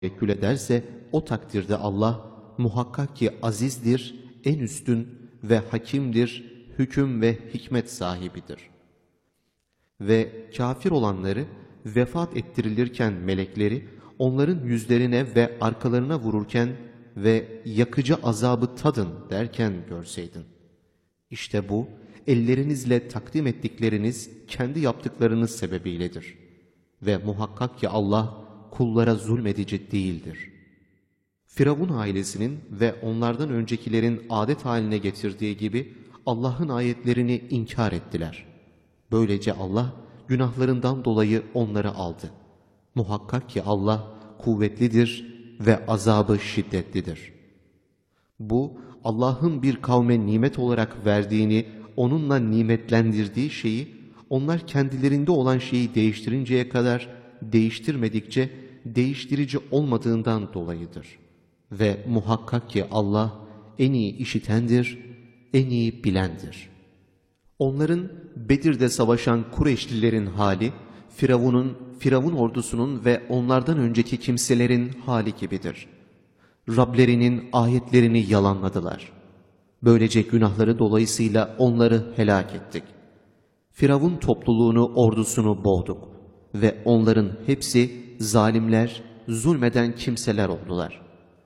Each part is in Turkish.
tevekkül ederse o takdirde Allah muhakkak ki azizdir, en üstün ve hakimdir, hüküm ve hikmet sahibidir. Ve kafir olanları vefat ettirilirken melekleri onların yüzlerine ve arkalarına vururken ve yakıcı azabı tadın derken görseydin. İşte bu ellerinizle takdim ettikleriniz kendi yaptıklarınız sebebiyledir. Ve muhakkak ki Allah kullara zulmedici değildir. Firavun ailesinin ve onlardan öncekilerin adet haline getirdiği gibi Allah'ın ayetlerini inkar ettiler. Böylece Allah günahlarından dolayı onları aldı. Muhakkak ki Allah kuvvetlidir ve azabı şiddetlidir. Bu Allah'ın bir kavme nimet olarak verdiğini, onunla nimetlendirdiği şeyi, onlar kendilerinde olan şeyi değiştirinceye kadar değiştirmedikçe değiştirici olmadığından dolayıdır. Ve muhakkak ki Allah en iyi işitendir, en iyi bilendir. Onların Bedir'de savaşan Kureyşlilerin hali, Firavun ordusunun ve onlardan önceki kimselerin hali gibidir. Rablerinin ayetlerini yalanladılar. Böylece günahları dolayısıyla onları helak ettik. Firavun topluluğunu, ordusunu boğduk ve onların hepsi zalimler, zulmeden kimseler oldular.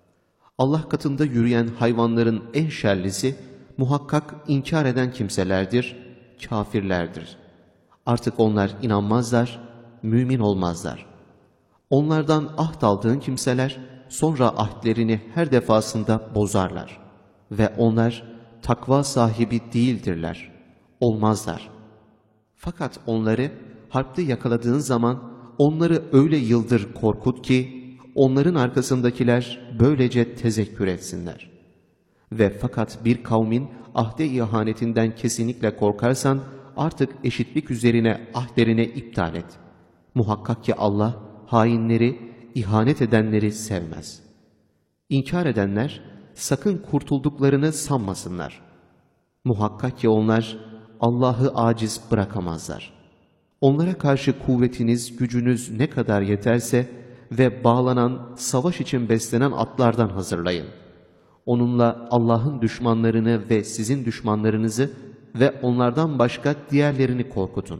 Allah katında yürüyen hayvanların en şerlisi muhakkak inkar eden kimselerdir, kafirlerdir. Artık onlar inanmazlar, mümin olmazlar. Onlardan ahd aldığın kimseler sonra ahdlerini her defasında bozarlar ve onlar takva sahibi değildirler, olmazlar. Fakat onları harpte yakaladığın zaman onları öyle yıldır korkut ki onların arkasındakiler böylece tezekkür etsinler. Ve fakat bir kavmin ahde ihanetinden kesinlikle korkarsan artık eşitlik üzerine ahdlerini iptal et. Muhakkak ki Allah hainleri, ihanet edenleri sevmez. İnkar edenler sakın kurtulduklarını sanmasınlar. Muhakkak ki onlar Allah'ı aciz bırakamazlar. Onlara karşı kuvvetiniz, gücünüz ne kadar yeterse ve bağlanan, savaş için beslenen atlardan hazırlayın. Onunla Allah'ın düşmanlarını ve sizin düşmanlarınızı ve onlardan başka diğerlerini korkutun.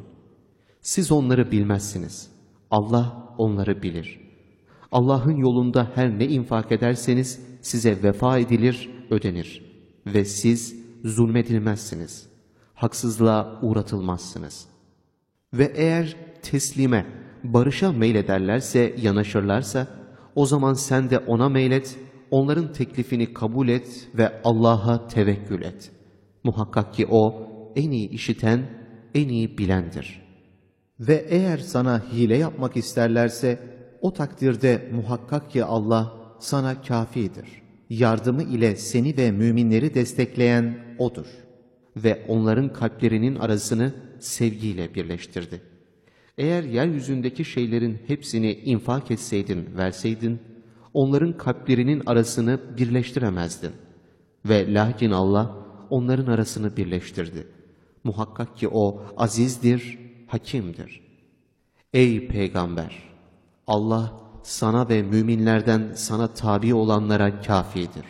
Siz onları bilmezsiniz. Allah onları bilir. Allah'ın yolunda her ne infak ederseniz size vefa edilir, ödenir. Ve siz zulmedilmezsiniz. Haksızlığa uğratılmazsınız. Ve eğer teslime, barışa meylederlerse, yanaşırlarsa, o zaman sen de ona meylet, onların teklifini kabul et ve Allah'a tevekkül et. Muhakkak ki O en iyi işiten, en iyi bilendir. Ve eğer sana hile yapmak isterlerse, o takdirde muhakkak ki Allah sana kafidir. Yardımı ile seni ve müminleri destekleyen O'dur. Ve onların kalplerinin arasını sevgiyle birleştirdi. Eğer yeryüzündeki şeylerin hepsini infak etseydin, verseydin, onların kalplerinin arasını birleştiremezdin. Ve lakin Allah onların arasını birleştirdi. Muhakkak ki O azizdir, hakimdir. Ey Peygamber! Allah sana ve müminlerden sana tabi olanlara kafidir.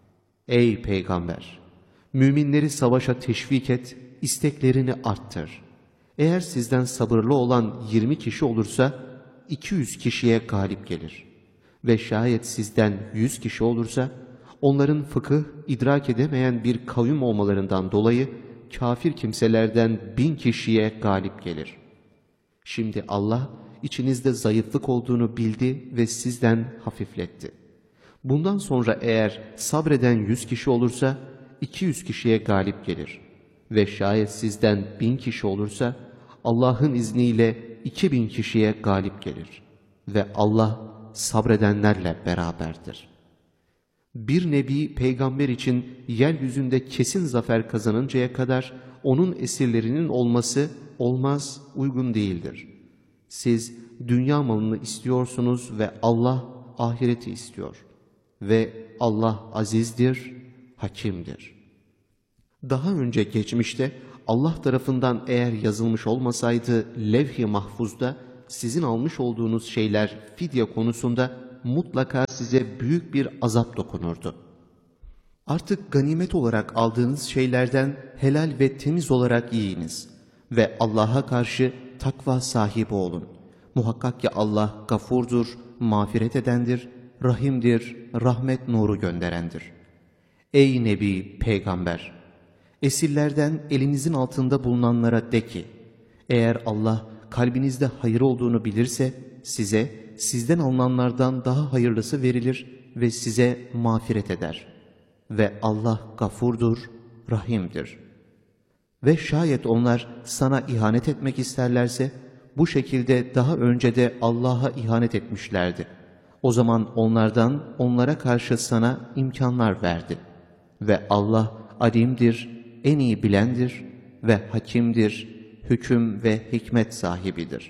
Ey Peygamber! Müminleri savaşa teşvik et, isteklerini arttır. Eğer sizden sabırlı olan 20 kişi olursa 200 kişiye galip gelir. Ve şayet sizden 100 kişi olursa onların fıkıh idrak edemeyen bir kavim olmalarından dolayı kafir kimselerden 1000 kişiye galip gelir. Şimdi Allah içinizde zayıflık olduğunu bildi ve sizden hafifletti. Bundan sonra eğer sabreden 100 kişi olursa 200 kişiye galip gelir. Ve şayet sizden 1000 kişi olursa Allah'ın izniyle 2000 kişiye galip gelir. Ve Allah sabredenlerle beraberdir. Bir nebi peygamber için yeryüzünde kesin zafer kazanıncaya kadar onun esirlerinin olması olmaz, uygun değildir. Siz dünya malını istiyorsunuz ve Allah ahireti istiyor. Ve Allah azizdir, hakimdir. Daha önce geçmişte Allah tarafından eğer yazılmış olmasaydı levh-i mahfuzda sizin almış olduğunuz şeyler fidye konusunda mutlaka size büyük bir azap dokunurdu. Artık ganimet olarak aldığınız şeylerden helal ve temiz olarak yiyiniz ve Allah'a karşı takva sahibi olun. Muhakkak ki Allah gafurdur, mağfiret edendir, rahimdir, rahmet nuru gönderendir. Ey Nebi, Peygamber! Esirlerden elinizin altında bulunanlara de ki, eğer Allah kalbinizde hayır olduğunu bilirse size sizden alınanlardan daha hayırlısı verilir ve size mağfiret eder. Ve Allah gafurdur, rahimdir. Ve şayet onlar sana ihanet etmek isterlerse, bu şekilde daha önce de Allah'a ihanet etmişlerdi. O zaman onlara karşı sana imkanlar verdi. Ve Allah alimdir, en iyi bilendir ve hakimdir, hüküm ve hikmet sahibidir.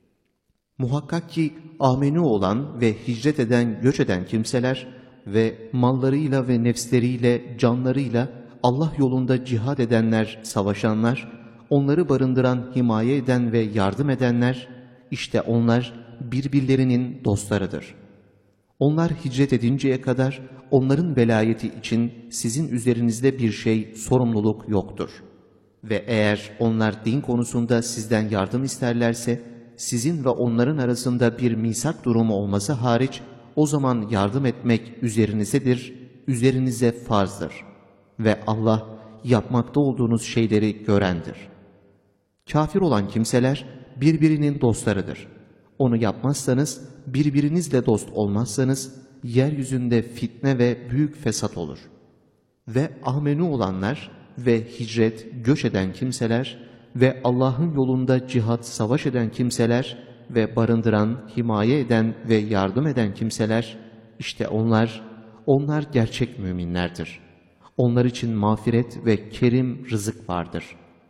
Muhakkak ki amenü olan ve hicret eden, göç eden kimseler ve mallarıyla ve nefsleriyle, canlarıyla Allah yolunda cihad edenler, savaşanlar, onları barındıran, himaye eden ve yardım edenler, işte onlar birbirlerinin dostlarıdır. Onlar hicret edinceye kadar onların velayeti için sizin üzerinizde bir sorumluluk yoktur. Ve eğer onlar din konusunda sizden yardım isterlerse, sizin ve onların arasında bir misak durumu olması hariç, o zaman yardım etmek üzerinize farzdır. Ve Allah yapmakta olduğunuz şeyleri görendir. Kafir olan kimseler birbirinin dostlarıdır. Onu yapmazsanız, birbirinizle dost olmazsanız, yeryüzünde fitne ve büyük fesat olur. Ve amenü olanlar ve hicret, göç eden kimseler ve Allah'ın yolunda cihat, savaş eden kimseler ve barındıran, himaye eden ve yardım eden kimseler, işte onlar gerçek müminlerdir. Onlar için mağfiret ve kerim rızık vardır.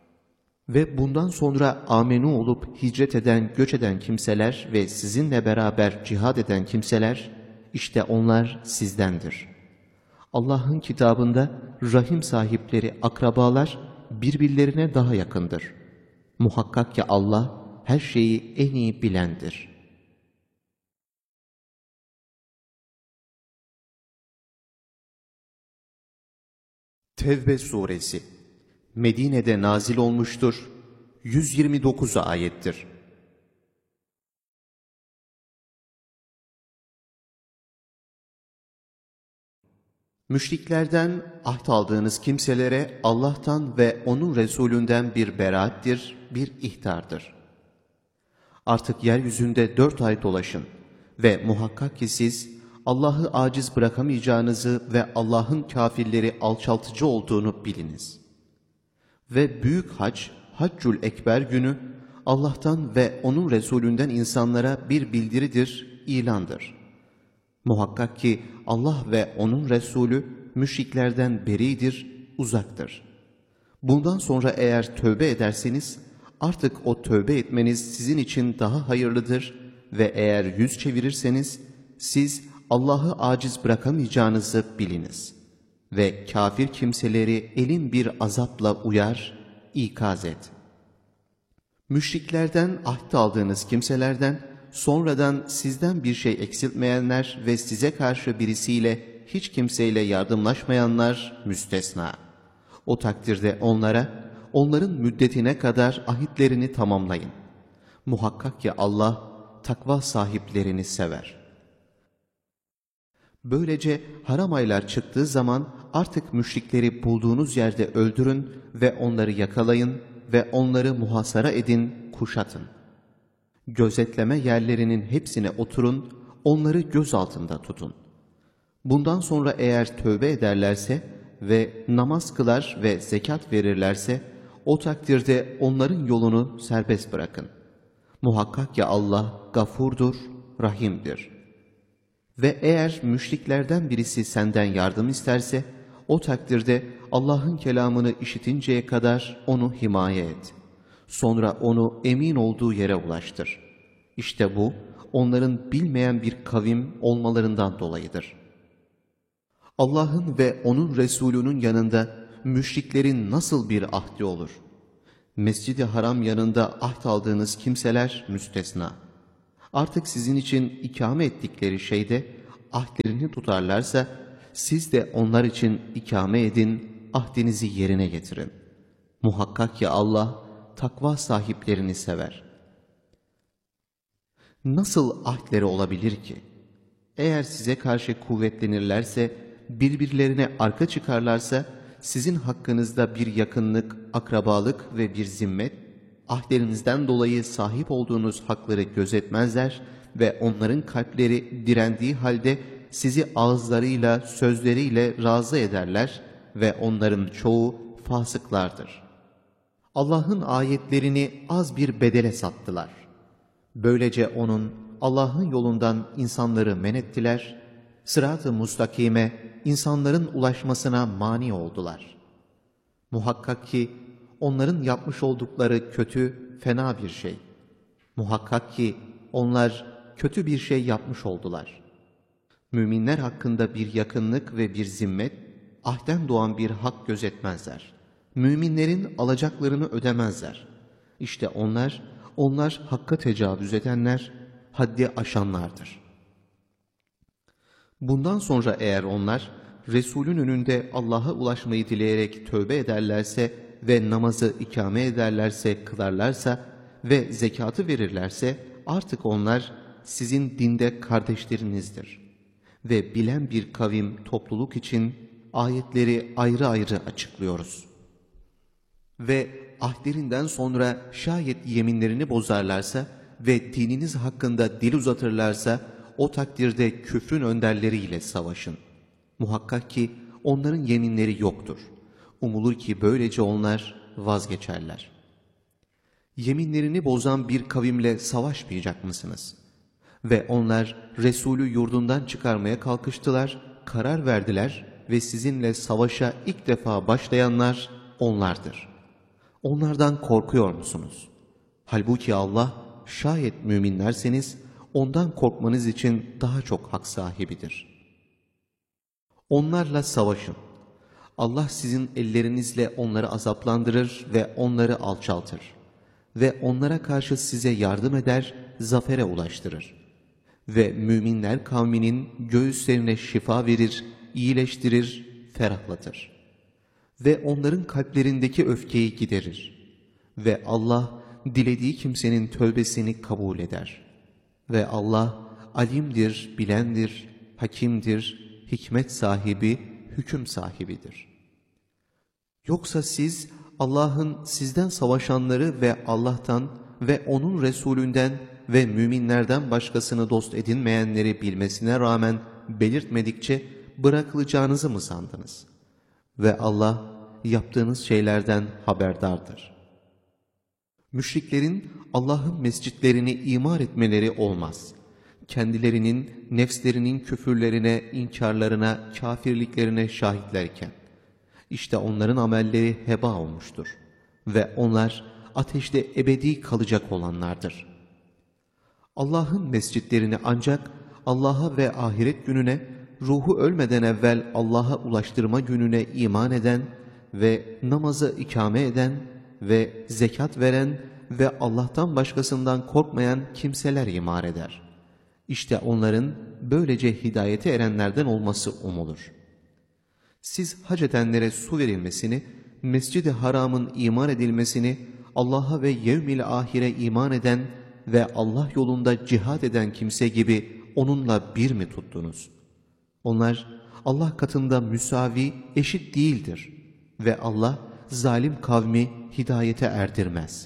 Ve bundan sonra amenü olup hicret eden, göç eden kimseler ve sizinle beraber cihad eden kimseler, işte onlar sizdendir. Allah'ın kitabında rahim sahipleri, akrabalar birbirlerine daha yakındır. Muhakkak ki Allah her şeyi en iyi bilendir. Tevbe suresi Medine'de nazil olmuştur. 129 ayettir. Müşriklerden ahd aldığınız kimselere Allah'tan ve onun Resulünden bir beraattir, bir ihtardır. Artık yeryüzünde 4 ay dolaşın ve muhakkak ki siz Allah'ı aciz bırakamayacağınızı ve Allah'ın kafirleri alçaltıcı olduğunu biliniz. Ve büyük Haccül Ekber günü Allah'tan ve onun Resulünden insanlara bir bildiridir, ilandır. Muhakkak ki Allah ve onun Resulü müşriklerden beridir, uzaktır. Bundan sonra eğer tövbe ederseniz artık o tövbe etmeniz sizin için daha hayırlıdır ve eğer yüz çevirirseniz siz Allah'ı aciz bırakamayacağınızı biliniz. Ve kafir kimseleri elin bir azapla uyar, ikaz et. Müşriklerden ahd aldığınız kimselerden sonradan sizden bir şey eksiltmeyenler ve size karşı birisiyle hiç kimseyle yardımlaşmayanlar müstesna. O takdirde onların müddetine kadar ahitlerini tamamlayın. Muhakkak ki Allah takva sahiplerini sever. Böylece haram aylar çıktığı zaman artık müşrikleri bulduğunuz yerde öldürün ve onları yakalayın ve onları muhasara edin, kuşatın. Gözetleme yerlerinin hepsine oturun, onları göz altında tutun. Bundan sonra eğer tövbe ederlerse ve namaz kılar ve zekat verirlerse, o takdirde onların yolunu serbest bırakın. Muhakkak ki Allah gafurdur, rahimdir. Ve eğer müşriklerden birisi senden yardım isterse, o takdirde Allah'ın kelamını işitinceye kadar onu himaye et. Sonra onu emin olduğu yere ulaştır. İşte bu, onların bilmeyen bir kavim olmalarından dolayıdır. Allah'ın ve onun Resulü'nün yanında müşriklerin nasıl bir ahdi olur? Mescid-i Haram yanında ahd aldığınız kimseler müstesna. Artık sizin için ikame ettikleri şeyde ahdlerini tutarlarsa, siz de onlar için ikame edin, ahdinizi yerine getirin. Muhakkak ki Allah takva sahiplerini sever. Nasıl ahdleri olabilir ki? Eğer size karşı kuvvetlenirlerse, birbirlerine arka çıkarlarsa, sizin hakkınızda bir yakınlık, akrabalık ve bir zimmet, ahdlerinizden dolayı sahip olduğunuz hakları gözetmezler ve onların kalpleri direndiği halde sizi ağızlarıyla, sözleriyle razı ederler ve onların çoğu fasıklardır. Allah'ın ayetlerini az bir bedele sattılar. Böylece Allah'ın yolundan insanları men ettiler, sırat-ı mustakime insanların ulaşmasına mani oldular. Muhakkak ki onların yapmış oldukları kötü, fena bir şey. Muhakkak ki onlar kötü bir şey yapmış oldular. Müminler hakkında bir yakınlık ve bir zimmet, ahden doğan bir hak gözetmezler. Müminlerin alacaklarını ödemezler. İşte onlar hakka tecavüz edenler, haddi aşanlardır. Bundan sonra eğer onlar, Resulün önünde Allah'a ulaşmayı dileyerek tövbe ederlerse ve namazı ikame ederlerse, kılarlarsa ve zekatı verirlerse, artık onlar sizin dinde kardeşlerinizdir. Ve bilen bir kavim, topluluk için ayetleri ayrı ayrı açıklıyoruz. Ve ahdlerinden sonra şayet yeminlerini bozarlarsa ve dininiz hakkında dil uzatırlarsa, o takdirde küfrün önderleriyle savaşın. Muhakkak ki onların yeminleri yoktur. Umulur ki böylece onlar vazgeçerler. Yeminlerini bozan bir kavimle savaşmayacak mısınız? Ve onlar Resulü yurdundan çıkarmaya kalkıştılar, karar verdiler ve sizinle savaşa ilk defa başlayanlar onlardır. Onlardan korkuyor musunuz? Halbuki Allah, şayet müminlerseniz ondan korkmanız için daha çok hak sahibidir. Onlarla savaşın. Allah sizin ellerinizle onları azaplandırır ve onları alçaltır. Ve onlara karşı size yardım eder, zafere ulaştırır. Ve müminler kavminin göğüslerine şifa verir, iyileştirir, ferahlatır. Ve onların kalplerindeki öfkeyi giderir. Ve Allah dilediği kimsenin tövbesini kabul eder. Ve Allah alimdir, bilendir, hakimdir, hikmet sahibi, hüküm sahibidir. Yoksa siz Allah'ın sizden savaşanları ve Allah'tan ve onun Resulünden ve müminlerden başkasını dost edinmeyenleri bilmesine rağmen belirtmedikçe bırakılacağınızı mı sandınız? Ve Allah yaptığınız şeylerden haberdardır. Müşriklerin Allah'ın mescitlerini imar etmeleri olmaz. Kendilerinin, nefslerinin küfürlerine, inkarlarına, kafirliklerine şahitlerken. İşte onların amelleri heba olmuştur. Ve onlar ateşte ebedi kalacak olanlardır. Allah'ın mescitlerini ancak Allah'a ve ahiret gününe, ruhu ölmeden evvel Allah'a ulaştırma gününe iman eden ve namazı ikame eden ve zekat veren ve Allah'tan başkasından korkmayan kimseler imar eder. İşte onların böylece hidayete erenlerden olması umulur. Siz hac edenlere su verilmesini, Mescid-i Haram'ın imar edilmesini, Allah'a ve yevmil ahire iman eden ve Allah yolunda cihad eden kimse gibi onunla bir mi tuttunuz? Onlar Allah katında müsavi, eşit değildir ve Allah zalim kavmi hidayete erdirmez.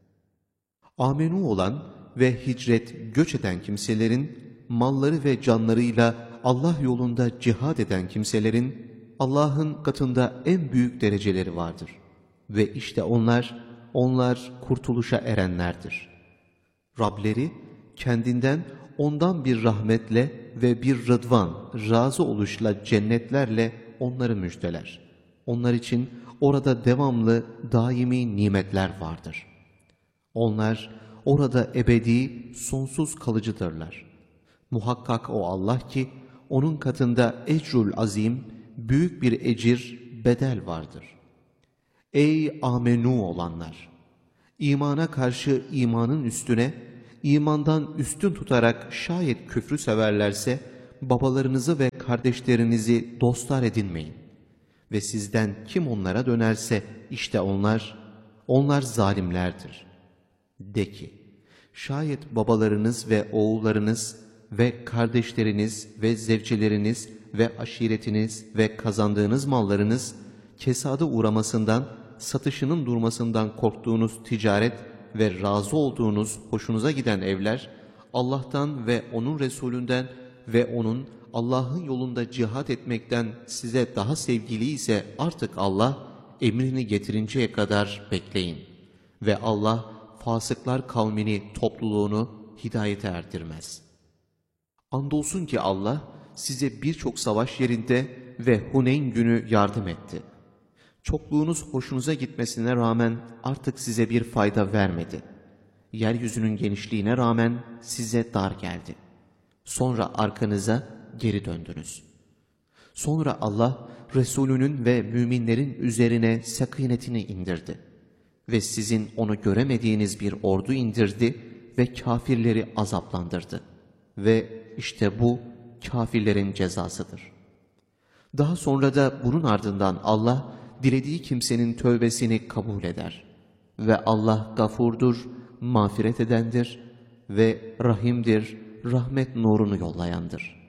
Amenu olan ve hicret, göç eden kimselerin, malları ve canlarıyla Allah yolunda cihad eden kimselerin, Allah'ın katında en büyük dereceleri vardır. Ve işte onlar kurtuluşa erenlerdir. Rableri kendinden ondan bir rahmetle ve bir rıdvan, razı oluşla cennetlerle onları müjdeler. Onlar için orada devamlı, daimi nimetler vardır. Onlar orada ebedi, sonsuz kalıcıdırlar. Muhakkak o Allah ki, onun katında ecrul azim, büyük bir ecir, bedel vardır. Ey amenu olanlar! İmana karşı imanın üstüne, imandan üstün tutarak şayet küfrü severlerse, babalarınızı ve kardeşlerinizi dostlar edinmeyin. Ve sizden kim onlara dönerse, işte onlar zalimlerdir. De ki, şayet babalarınız ve oğullarınız ve kardeşleriniz ve zevceleriniz ve aşiretiniz ve kazandığınız mallarınız kesada uğramasından, satışının durmasından korktuğunuz ticaret ve razı olduğunuz hoşunuza giden evler, Allah'tan ve onun Resulünden ve onun Allah'ın yolunda cihat etmekten size daha sevgili ise artık Allah emrini getirinceye kadar bekleyin. Ve Allah fasıklar kavmini, topluluğunu hidayete erdirmez. Andolsun ki Allah size birçok savaş yerinde ve Huneyn günü yardım etti. Çokluğunuz hoşunuza gitmesine rağmen artık size bir fayda vermedi. Yeryüzünün genişliğine rağmen size dar geldi. Sonra arkanıza geri döndünüz. Sonra Allah Resulünün ve müminlerin üzerine sakinetini indirdi. Ve sizin onu göremediğiniz bir ordu indirdi ve kafirleri azaplandırdı. Ve işte bu kafirlerin cezasıdır. Daha sonra da bunun ardından Allah dilediği kimsenin tövbesini kabul eder. Ve Allah gafurdur, mağfiret edendir ve rahimdir, rahmet nurunu yollayandır.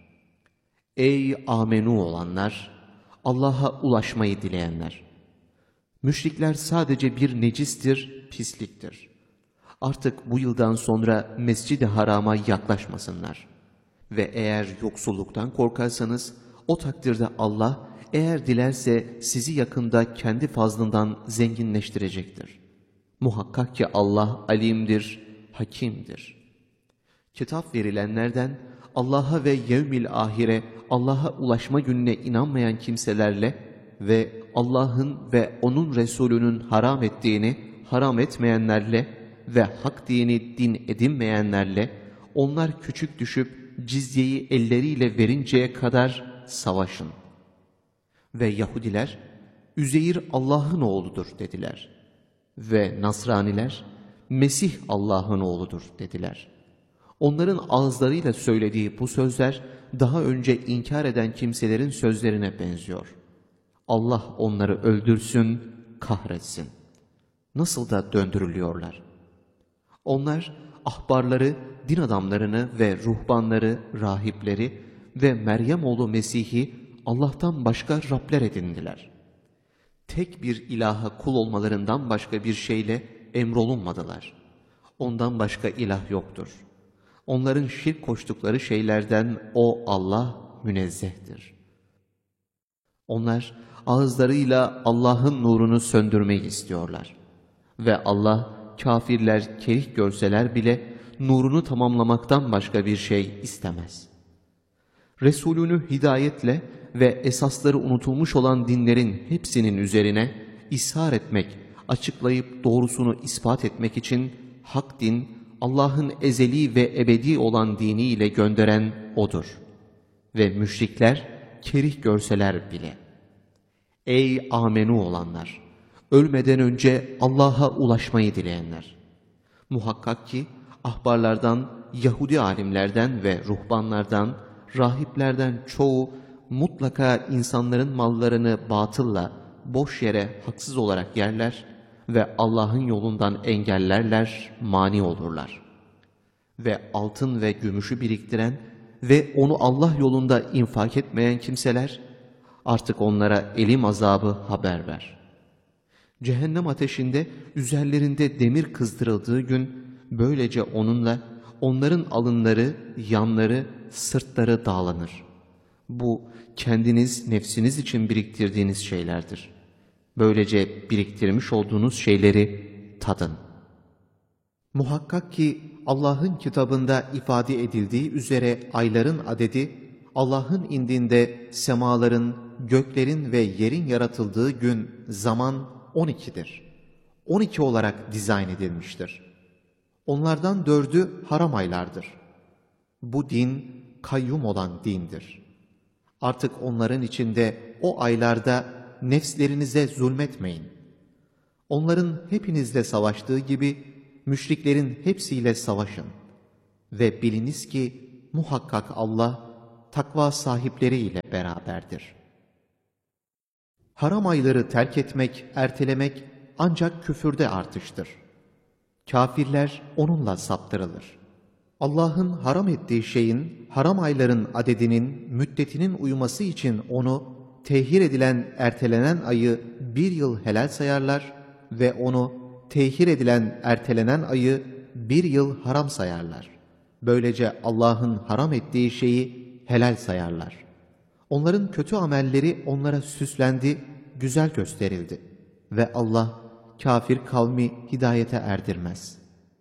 Ey amenu olanlar, Allah'a ulaşmayı dileyenler! Müşrikler sadece bir necistir, pisliktir. Artık bu yıldan sonra Mescid-i Haram'a yaklaşmasınlar. Ve eğer yoksulluktan korkarsanız, o takdirde Allah eğer dilerse sizi yakında kendi fazlından zenginleştirecektir. Muhakkak ki Allah alimdir, hakimdir. Kitap verilenlerden Allah'a ve yevmil ahire, Allah'a ulaşma gününe inanmayan kimselerle ve Allah'ın ve onun Resulünün haram ettiğini haram etmeyenlerle ve hak dini din edinmeyenlerle, onlar küçük düşüp cizyeyi elleriyle verinceye kadar savaşın. Ve Yahudiler, Üzeyir Allah'ın oğludur dediler. Ve Nasraniler, Mesih Allah'ın oğludur dediler. Onların ağızlarıyla söylediği bu sözler, daha önce inkar eden kimselerin sözlerine benziyor. Allah onları öldürsün, kahretsin. Nasıl da döndürülüyorlar. Onlar, ahbarları, din adamlarını ve ruhbanları, rahipleri ve Meryem oğlu Mesih'i Allah'tan başka Rabler edindiler. Tek bir ilaha kul olmalarından başka bir şeyle emrolunmadılar. Ondan başka ilah yoktur. Onların şirk koştukları şeylerden o Allah münezzehtir. Onlar ağızlarıyla Allah'ın nurunu söndürmeyi istiyorlar. Ve Allah kafirler kerih görseler bile nurunu tamamlamaktan başka bir şey istemez. Resulünü hidayetle ve esasları unutulmuş olan dinlerin hepsinin üzerine ishar etmek, açıklayıp doğrusunu ispat etmek için hak din, Allah'ın ezeli ve ebedi olan diniyle gönderen O'dur. Ve müşrikler kerih görseler bile. Ey amenu olanlar! Ölmeden önce Allah'a ulaşmayı dileyenler! Muhakkak ki ahbarlardan, Yahudi alimlerden ve ruhbanlardan, rahiplerden çoğu mutlaka insanların mallarını batılla, boş yere haksız olarak yerler ve Allah'ın yolundan engellerler, mani olurlar. Ve altın ve gümüşü biriktiren ve onu Allah yolunda infak etmeyen kimseler, artık onlara elim azabı haber ver. Cehennem ateşinde üzerlerinde demir kızdırıldığı gün, böylece onunla onların alınları, yanları, sırtları dağlanır. Bu kendiniz, nefsiniz için biriktirdiğiniz şeylerdir. Böylece biriktirmiş olduğunuz şeyleri tadın. Muhakkak ki Allah'ın kitabında ifade edildiği üzere ayların adedi, Allah'ın indinde semaların, göklerin ve yerin yaratıldığı gün zaman 12'dir. 12 olarak dizayn edilmiştir. Onlardan 4'ü haram aylardır. Bu din kayyum olan dindir. Artık onların içinde o aylarda nefslerinize zulmetmeyin. Onların hepinizle savaştığı gibi müşriklerin hepsiyle savaşın. Ve biliniz ki muhakkak Allah takva sahipleri ile beraberdir. Haram ayları terk etmek, ertelemek ancak küfürde artıştır. Kafirler onunla saptırılır. Allah'ın haram ettiği şeyin, haram ayların adedinin, müddetinin uyuması için onu, tehir edilen, ertelenen ayı bir yıl helal sayarlar ve onu, tehir edilen, ertelenen ayı bir yıl haram sayarlar. Böylece Allah'ın haram ettiği şeyi helal sayarlar. Onların kötü amelleri onlara süslendi, güzel gösterildi. Ve Allah, kafir kavmi hidayete erdirmez.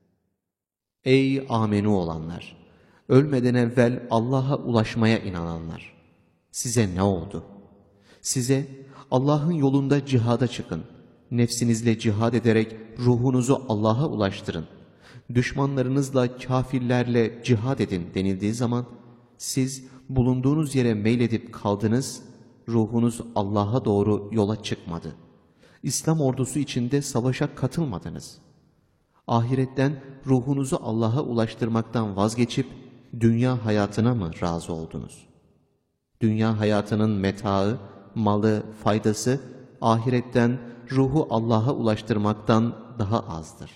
Ey amenu olanlar! Ölmeden evvel Allah'a ulaşmaya inananlar! Size ne oldu? Size Allah'ın yolunda cihada çıkın. Nefsinizle cihad ederek ruhunuzu Allah'a ulaştırın. Düşmanlarınızla, kafirlerle cihad edin denildiği zaman, siz bulunduğunuz yere meyledip kaldınız, ruhunuz Allah'a doğru yola çıkmadı. İslam ordusu içinde savaşa katılmadınız. Ahiretten ruhunuzu Allah'a ulaştırmaktan vazgeçip dünya hayatına mı razı oldunuz? Dünya hayatının metaı, malı, faydası ahiretten ruhu Allah'a ulaştırmaktan daha azdır.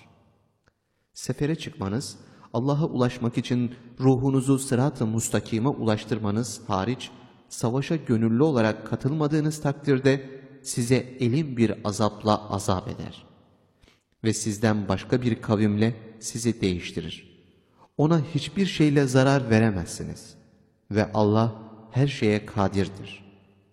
Sefere çıkmanız, Allah'a ulaşmak için ruhunuzu sırat-ı mustakime ulaştırmanız hariç, savaşa gönüllü olarak katılmadığınız takdirde size elin bir azapla azap eder. Ve sizden başka bir kavimle sizi değiştirir. Ona hiçbir şeyle zarar veremezsiniz. Ve Allah her şeye kadirdir.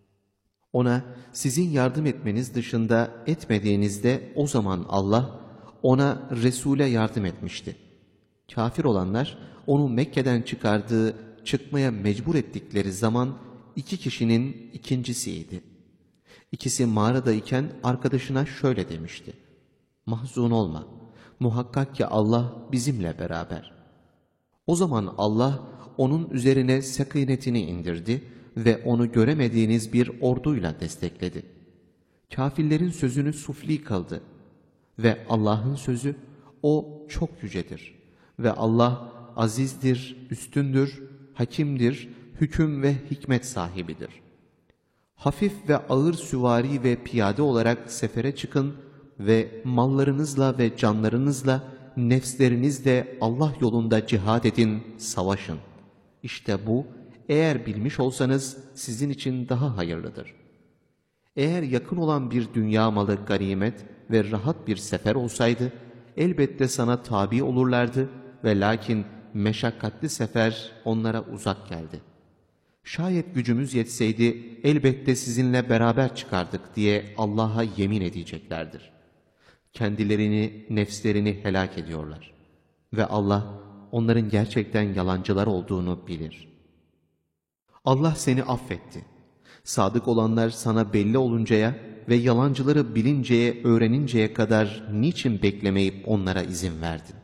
Ona sizin yardım etmeniz dışında etmediğinizde o zaman Allah ona Resul'e yardım etmişti. Kafir olanlar onu Mekke'den çıkardığı, çıkmaya mecbur ettikleri zaman iki kişinin ikincisiydi. İkisi mağaradayken arkadaşına şöyle demişti: "Mahzun olma, muhakkak ki Allah bizimle beraber." O zaman Allah onun üzerine sekinetini indirdi ve onu göremediğiniz bir orduyla destekledi. Kafirlerin sözünü sufli kıldı ve Allah'ın sözü o çok yücedir ve Allah azizdir, üstündür, hakimdir, hüküm ve hikmet sahibidir. Hafif ve ağır süvari ve piyade olarak sefere çıkın ve mallarınızla ve canlarınızla, nefslerinizle Allah yolunda cihad edin, savaşın. İşte bu, eğer bilmiş olsanız sizin için daha hayırlıdır. Eğer yakın olan bir dünya malı ganimet ve rahat bir sefer olsaydı, elbette sana tabi olurlardı ve lakin meşakkatli sefer onlara uzak geldi. Şayet gücümüz yetseydi elbette sizinle beraber çıkardık diye Allah'a yemin edeceklerdir. Kendilerini, nefslerini helak ediyorlar. Ve Allah onların gerçekten yalancılar olduğunu bilir. Allah seni affetti. Sadık olanlar sana belli oluncaya ve yalancıları bilinceye, öğreninceye kadar niçin beklemeyip onlara izin verdin?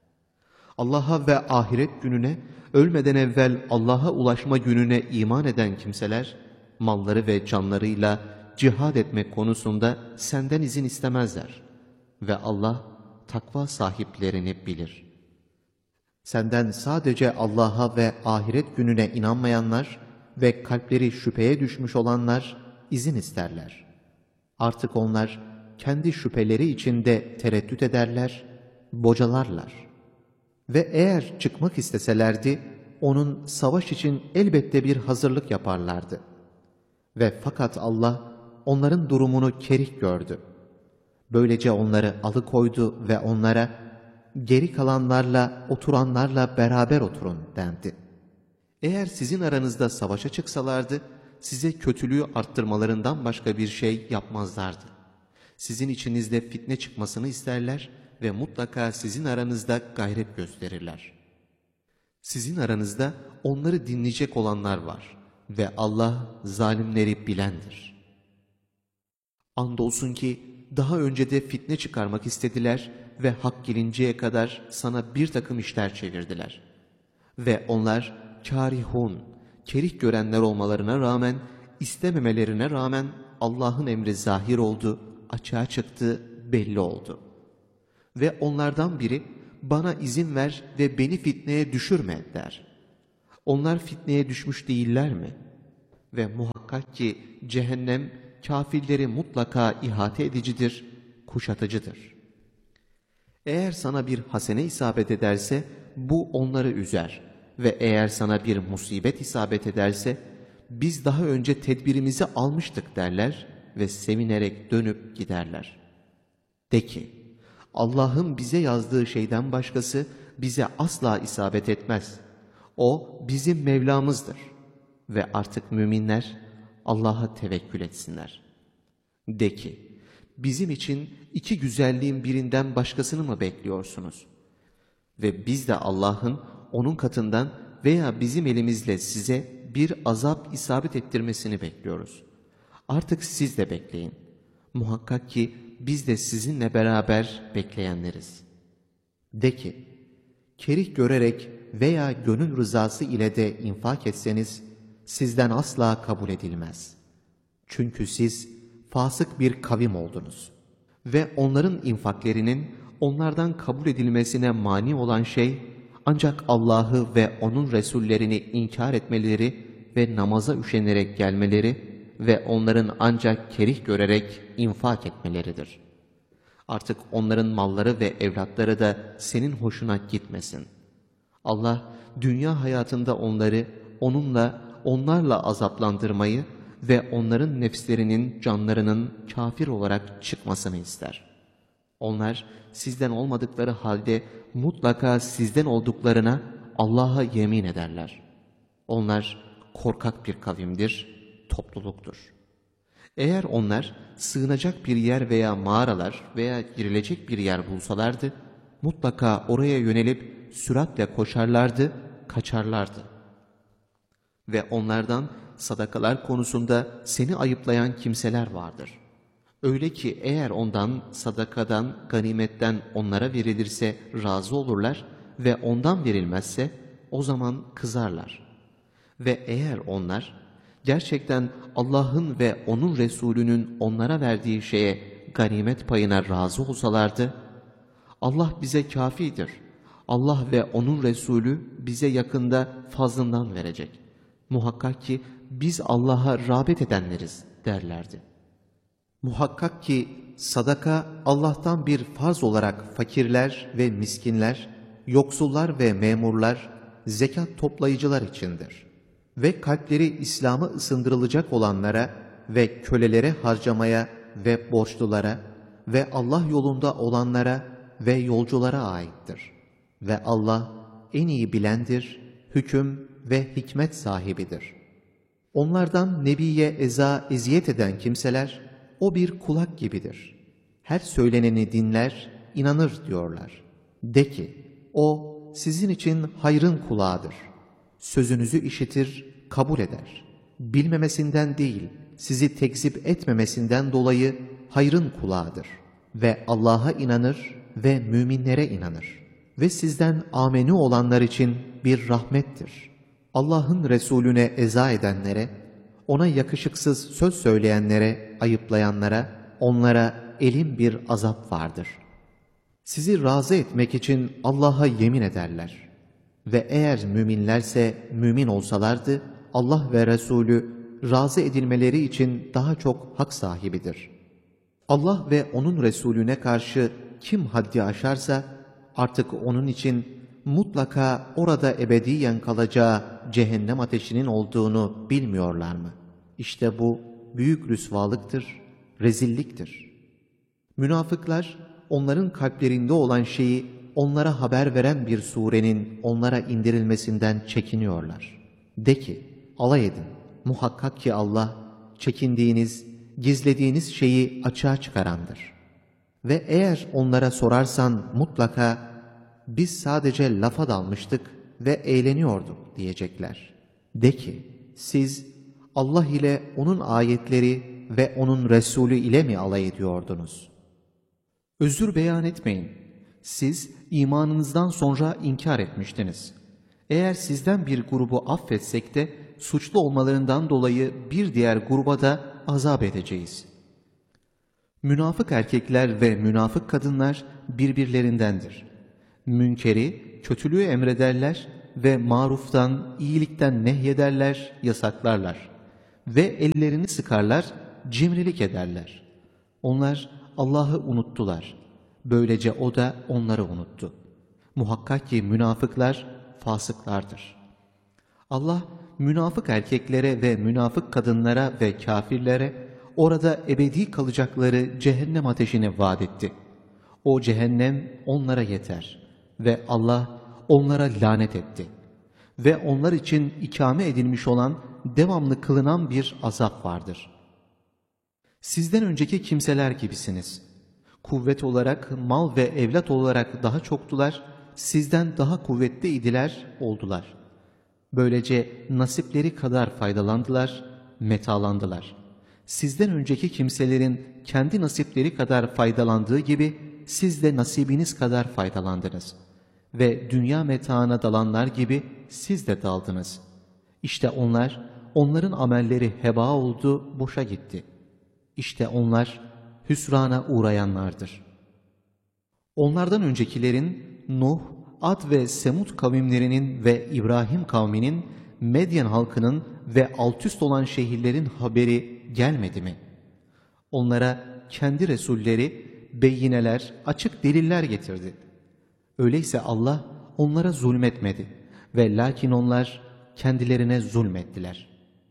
Allah'a ve ahiret gününe, ölmeden evvel Allah'a ulaşma gününe iman eden kimseler, malları ve canlarıyla cihad etmek konusunda senden izin istemezler. Ve Allah takva sahiplerini bilir. Senden sadece Allah'a ve ahiret gününe inanmayanlar ve kalpleri şüpheye düşmüş olanlar izin isterler. Artık onlar kendi şüpheleri içinde tereddüt ederler, bocalarlar. Ve eğer çıkmak isteselerdi, onun savaş için elbette bir hazırlık yaparlardı. Ve fakat Allah onların durumunu kerih gördü. Böylece onları alıkoydu ve onlara, geri kalanlarla, oturanlarla beraber oturun dendi. Eğer sizin aranızda savaşa çıksalardı, size kötülüğü arttırmalarından başka bir şey yapmazlardı. Sizin içinizde fitne çıkmasını isterler ve mutlaka sizin aranızda gayret gösterirler. Sizin aranızda onları dinleyecek olanlar var ve Allah zalimleri bilendir. Andolsun ki daha önce de fitne çıkarmak istediler ve hak gelinceye kadar sana bir takım işler çevirdiler. Ve onlar kârihun, kerih görenler olmalarına rağmen, istememelerine rağmen Allah'ın emri zahir oldu, açığa çıktı, belli oldu. Ve onlardan biri bana izin ver ve beni fitneye düşürme der. Onlar fitneye düşmüş değiller mi? Ve muhakkak ki cehennem kafirleri mutlaka ihate edicidir, kuşatıcıdır. Eğer sana bir hasene isabet ederse bu onları üzer ve eğer sana bir musibet isabet ederse biz daha önce tedbirimizi almıştık derler ve sevinerek dönüp giderler. De ki, Allah'ın bize yazdığı şeyden başkası bize asla isabet etmez. O bizim Mevlamızdır ve artık müminler Allah'a tevekkül etsinler. De ki, bizim için iki güzelliğin birinden başkasını mı bekliyorsunuz? Ve biz de Allah'ın onun katından veya bizim elimizle size bir azap isabet ettirmesini bekliyoruz. Artık siz de bekleyin. Muhakkak ki biz de sizinle beraber bekleyenleriz. De ki, kerih görerek veya gönül rızası ile de infak etseniz sizden asla kabul edilmez. Çünkü siz fasık bir kavim oldunuz. Ve onların infaklerinin onlardan kabul edilmesine mani olan şey ancak Allah'ı ve onun Resullerini inkar etmeleri ve namaza üşenerek gelmeleri ve onların ancak kerih görerek infak etmeleridir. Artık onların malları ve evlatları da senin hoşuna gitmesin. Allah dünya hayatında onları onlarla azaplandırmayı ve onların nefslerinin, canlarının kafir olarak çıkmasını ister. Onlar sizden olmadıkları halde mutlaka sizden olduklarına Allah'a yemin ederler. Onlar korkak bir kavimdir, topluluktur. Eğer onlar sığınacak bir yer veya mağaralar veya girilecek bir yer bulsalardı, mutlaka oraya yönelip süratle koşarlardı, kaçarlardı. Ve onlardan sadakalar konusunda seni ayıplayan kimseler vardır. Öyle ki eğer ondan, sadakadan, ganimetten onlara verilirse razı olurlar ve ondan verilmezse o zaman kızarlar. Ve eğer onlar gerçekten Allah'ın ve onun Resulünün onlara verdiği şeye ganimet payına razı olsalardı, Allah bize kafidir. Allah ve onun Resulü bize yakında fazlından verecek. Muhakkak ki biz Allah'a rağbet edenleriz derlerdi. Muhakkak ki sadaka Allah'tan bir farz olarak fakirler ve miskinler, yoksullar ve memurlar, zekat toplayıcılar içindir. Ve kalpleri İslam'a ısındırılacak olanlara ve kölelere harcamaya ve borçlulara ve Allah yolunda olanlara ve yolculara aittir. Ve Allah en iyi bilendir, hüküm ve hikmet sahibidir. Onlardan Nebi'ye eziyet eden kimseler, o bir kulak gibidir. Her söyleneni dinler, inanır diyorlar. De ki, o sizin için hayrın kulağıdır. Sözünüzü işitir, kabul eder. Bilmemesinden değil, sizi tekzip etmemesinden dolayı hayrın kulağıdır. Ve Allah'a inanır ve müminlere inanır. Ve sizden ameni olanlar için bir rahmettir. Allah'ın Resulüne eza edenlere, ona yakışıksız söz söyleyenlere, ayıplayanlara, onlara elin bir azap vardır. Sizi razı etmek için Allah'a yemin ederler. Ve eğer müminlerse mümin olsalardı, Allah ve Resulü razı edilmeleri için daha çok hak sahibidir. Allah ve onun Resulüne karşı kim haddi aşarsa, artık onun için mutlaka orada ebediyen kalacağı cehennem ateşinin olduğunu bilmiyorlar mı? İşte bu büyük rüsvalıktır, rezilliktir. Münafıklar onların kalplerinde olan şeyi onlara haber veren bir surenin onlara indirilmesinden çekiniyorlar. De ki, alay edin. Muhakkak ki Allah çekindiğiniz, gizlediğiniz şeyi açığa çıkarandır. Ve eğer onlara sorarsan mutlaka biz sadece lafa dalmıştık ve eğleniyorduk diyecekler. De ki, siz Allah ile onun ayetleri ve onun Resulü ile mi alay ediyordunuz? Özür beyan etmeyin. Siz imanınızdan sonra inkar etmiştiniz. Eğer sizden bir grubu affetsek de suçlu olmalarından dolayı bir diğer gruba da azap edeceğiz. Münafık erkekler ve münafık kadınlar birbirlerindendir. Münkeri, kötülüğü emrederler ve maruftan, iyilikten nehyederler, yasaklarlar. Ve ellerini sıkarlar, cimrilik ederler. Onlar Allah'ı unuttular. Böylece O da onları unuttu. Muhakkak ki münafıklar fasıklardır. Allah münafık erkeklere ve münafık kadınlara ve kafirlere orada ebedi kalacakları cehennem ateşini vaat etti. O cehennem onlara yeter ve Allah onlara lanet etti. Ve onlar için ikame edilmiş olan devamlı kılınan bir azap vardır. Sizden önceki kimseler gibisiniz. Kuvvet olarak, mal ve evlat olarak daha çoktular, sizden daha kuvvetli idiler, oldular. Böylece nasipleri kadar faydalandılar, metalandılar. Sizden önceki kimselerin kendi nasipleri kadar faydalandığı gibi siz de nasibiniz kadar faydalandınız. Ve dünya metaına dalanlar gibi siz de daldınız. İşte onların amelleri heba oldu, boşa gitti. İşte onlar hüsrana uğrayanlardır. Onlardan öncekilerin Nuh, Ad ve Semud kavimlerinin ve İbrahim kavminin, Medyen halkının ve altüst olan şehirlerin haberi gelmedi mi? Onlara kendi resulleri, beyineler, açık deliller getirdi. Öyleyse Allah onlara zulmetmedi ve lakin onlar kendilerine zulmettiler.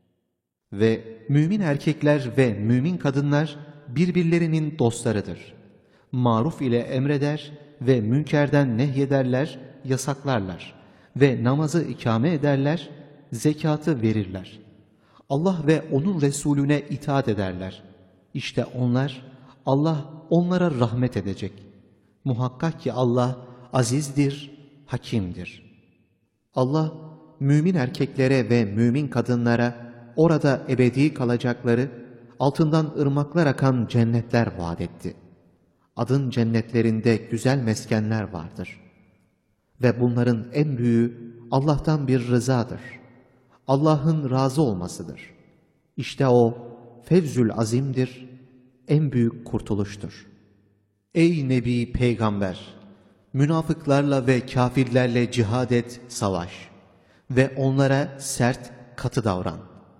Ve mümin erkekler ve mümin kadınlar birbirlerinin dostlarıdır. Maruf ile emreder ve münkerden nehyederler, yasaklarlar ve namazı ikame ederler, zekatı verirler. Allah ve O'nun Resulüne itaat ederler. İşte Allah onlara rahmet edecek. Muhakkak ki Allah azizdir, hakimdir. Allah mümin erkeklere ve mümin kadınlara orada ebedi kalacakları, altından ırmaklar akan cennetler vaat etti. Adın cennetlerinde güzel meskenler vardır. Ve bunların en büyüğü Allah'tan bir rızadır. Allah'ın razı olmasıdır. İşte O fevzül azimdir, en büyük kurtuluştur. Ey Nebi Peygamber! Münafıklarla ve kafirlerle cihad et, savaş ve onlara sert, katı davran.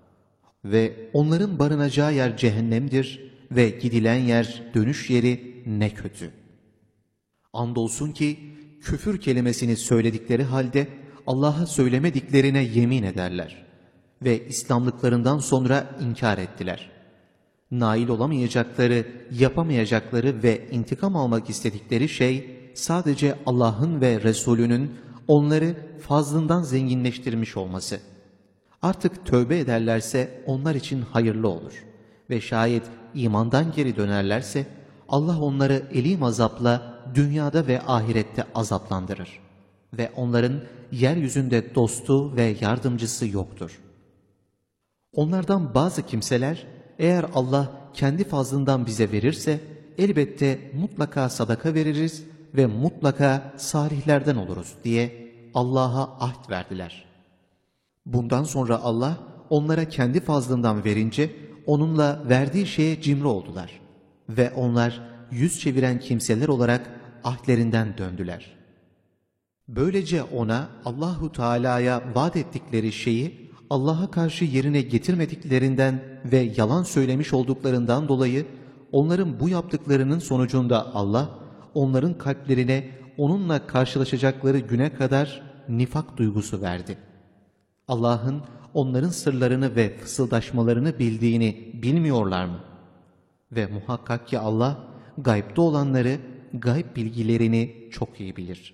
Ve onların barınacağı yer cehennemdir ve gidilen yer, dönüş yeri ne kötü. Andolsun ki küfür kelimesini söyledikleri halde Allah'a söylemediklerine yemin ederler ve İslamlıklarından sonra inkar ettiler. Nail olamayacakları, yapamayacakları ve intikam almak istedikleri şey sadece Allah'ın ve Resulünün onları fazlından zenginleştirmiş olması. Artık tövbe ederlerse onlar için hayırlı olur ve şayet imandan geri dönerlerse Allah onları elim azapla dünyada ve ahirette azaplandırır ve onların yeryüzünde dostu ve yardımcısı yoktur. Onlardan bazı kimseler eğer Allah kendi fazlından bize verirse elbette mutlaka sadaka veririz ve mutlaka salihlerden oluruz diye Allah'a ahd verdiler. Bundan sonra Allah onlara kendi fazlından verince onunla verdiği şeye cimri oldular ve onlar yüz çeviren kimseler olarak ahdlerinden döndüler. Böylece ona Allahu Teala'ya vaat ettikleri şeyi Allah'a karşı yerine getirmediklerinden ve yalan söylemiş olduklarından dolayı onların bu yaptıklarının sonucunda Allah onların kalplerine onunla karşılaşacakları güne kadar nifak duygusu verdi. Allah'ın onların sırlarını ve fısıldaşmalarını bildiğini bilmiyorlar mı? Ve muhakkak ki Allah gaybda olanları, gayb bilgilerini çok iyi bilir.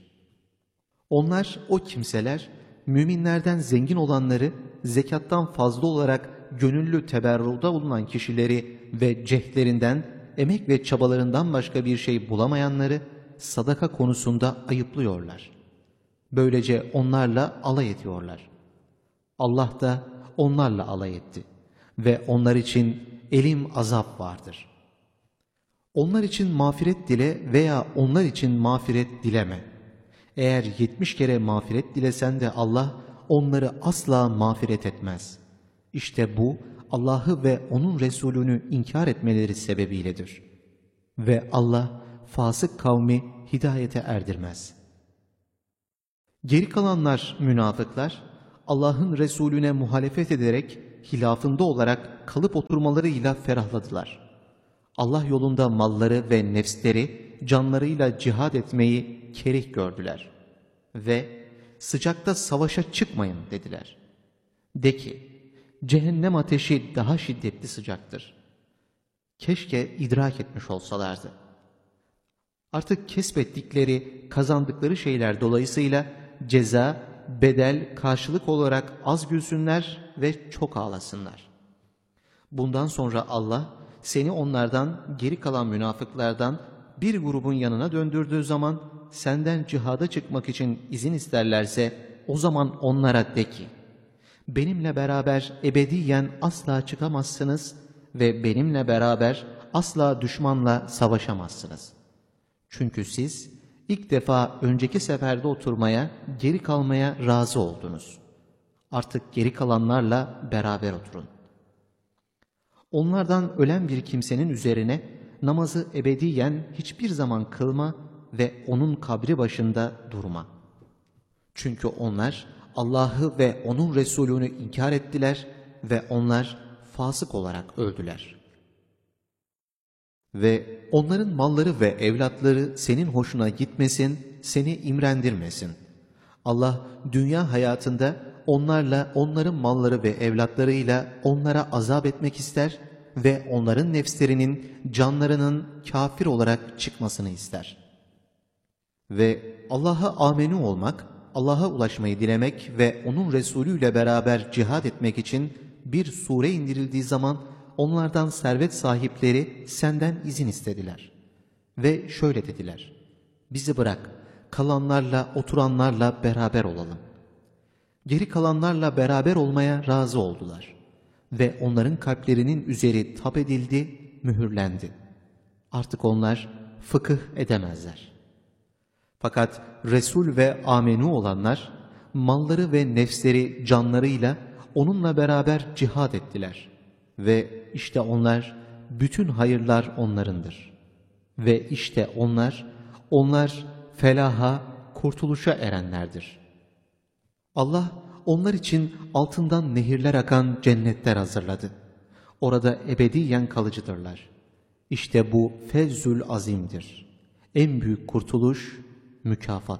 Onlar, o kimseler, müminlerden zengin olanları, zekattan fazla olarak gönüllü teberruda bulunan kişileri ve cehdlerinden, emek ve çabalarından başka bir şey bulamayanları sadaka konusunda ayıplıyorlar. Böylece onlarla alay ediyorlar. Allah da onlarla alay etti ve onlar için elim azap vardır. Onlar için mağfiret dile veya onlar için mağfiret dileme. Eğer 70 kere mağfiret dilesen de Allah onları asla mağfiret etmez. İşte bu Allah'ı ve O'nun Resulünü inkar etmeleri sebebiyledir. Ve Allah fasık kavmi hidayete erdirmez. Geri kalanlar münafıklar, Allah'ın Resulüne muhalefet ederek hilafında olarak kalıp oturmalarıyla ferahladılar. Allah yolunda malları ve nefsleri, canlarıyla cihad etmeyi kerih gördüler. Ve sıcakta savaşa çıkmayın dediler. De ki, cehennem ateşi daha şiddetli sıcaktır. Keşke idrak etmiş olsalardı. Artık kesbettikleri, kazandıkları şeyler dolayısıyla ceza, bedel, karşılık olarak az gülsünler ve çok ağlasınlar. Bundan sonra Allah seni onlardan, geri kalan münafıklardan bir grubun yanına döndürdüğü zaman senden cihada çıkmak için izin isterlerse o zaman onlara de ki, benimle beraber ebediyen asla çıkamazsınız ve benimle beraber asla düşmanla savaşamazsınız. Çünkü siz ilk defa önceki seferde oturmaya, geri kalmaya razı oldunuz. Artık geri kalanlarla beraber oturun. Onlardan ölen bir kimsenin üzerine namazı ebediyen hiçbir zaman kılma ve onun kabri başında durma. Çünkü onlar Allah'ı ve onun Resulünü inkar ettiler ve onlar fasık olarak öldüler. Ve onların malları ve evlatları senin hoşuna gitmesin, seni imrendirmesin. Allah dünya hayatında onlarla, onların malları ve evlatlarıyla onlara azap etmek ister ve onların nefslerinin, canlarının kafir olarak çıkmasını ister. Ve Allah'a amenü olmak, Allah'a ulaşmayı dilemek ve onun Resulü ile beraber cihad etmek için bir sure indirildiği zaman onlardan servet sahipleri senden izin istediler. Ve şöyle dediler, bizi bırak, kalanlarla, oturanlarla beraber olalım. Geri kalanlarla beraber olmaya razı oldular. Ve onların kalplerinin üzeri tap edildi, mühürlendi. Artık onlar fıkıh edemezler. Fakat Resul ve amenü olanlar, malları ve nefsleri canlarıyla onunla beraber cihad ettiler. Ve işte onlar, bütün hayırlar onlarındır. Ve işte onlar felaha, kurtuluşa erenlerdir. Allah onlar için altından nehirler akan cennetler hazırladı. Orada ebediyen kalıcıdırlar. İşte bu fevzül azimdir. En büyük kurtuluş, mükafat.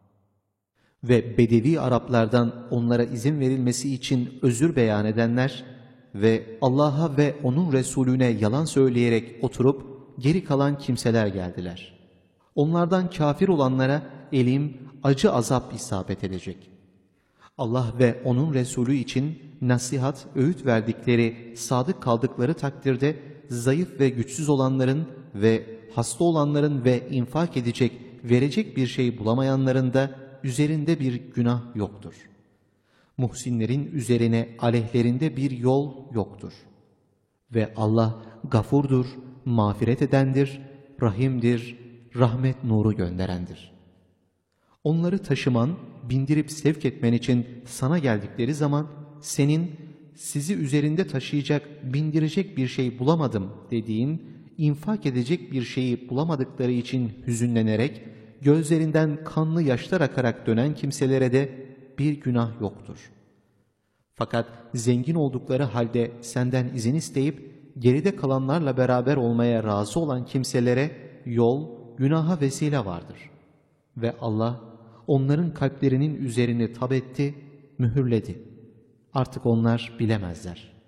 Ve Bedevi Araplardan onlara izin verilmesi için özür beyan edenler ve Allah'a ve onun Resulüne yalan söyleyerek oturup geri kalan kimseler geldiler. Onlardan kafir olanlara elim, acı azap isabet edecek. Allah ve onun Resulü için nasihat, öğüt verdikleri, sadık kaldıkları takdirde zayıf ve güçsüz olanların ve hasta olanların ve infak edecek, verecek bir şey bulamayanların da üzerinde bir günah yoktur. Muhsinlerin üzerine aleyhlerinde bir yol yoktur. Ve Allah gafurdur, mağfiret edendir, rahimdir, rahmet nuru gönderendir. Onları taşıman, bindirip sevk etmen için sana geldikleri zaman senin sizi üzerinde taşıyacak, bindirecek bir şey bulamadım dediğin, infak edecek bir şeyi bulamadıkları için hüzünlenerek, gözlerinden kanlı yaşlar akarak dönen kimselere de bir günah yoktur. Fakat zengin oldukları halde senden izin isteyip geride kalanlarla beraber olmaya razı olan kimselere yol, günaha vesile vardır. Ve Allah onların kalplerinin üzerini tab etti, mühürledi. Artık onlar bilemezler.